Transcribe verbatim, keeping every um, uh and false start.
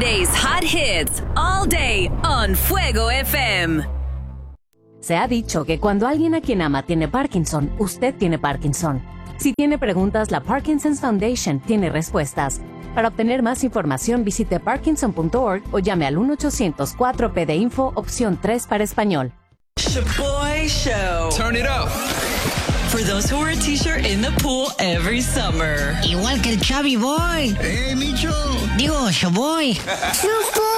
Today's hot hits all day on Fuego F M. Se ha dicho que cuando alguien a quien ama tiene Parkinson, usted tiene Parkinson. Si tiene preguntas, la Parkinson's Foundation tiene respuestas. Para obtener más información, visite parkinson punto org o llame al uno ochocientos cuatro P de Info, opción tres para español. Shaboy Show. Turn it up. For those who wear a t-shirt in the pool every summer. Igual que el Chavi Boy. Hey, Micho. Digo, Shaboy.